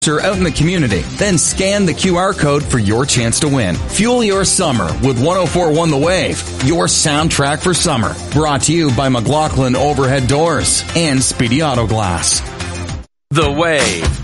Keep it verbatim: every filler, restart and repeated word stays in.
out in the community. Then scan the Q R code for your chance to win. Fuel your summer with one oh four point one The Wave, your soundtrack for summer. Brought to you by McLaughlin Overhead Doors and Speedy Auto Glass. The Wave.